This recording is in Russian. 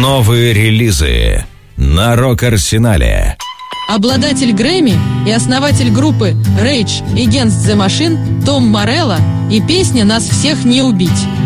Новые релизы на Рок-Арсенале. Обладатель Грэмми и основатель группы Rage Against the Machine Том Морелло и песня «Нас всех не убить».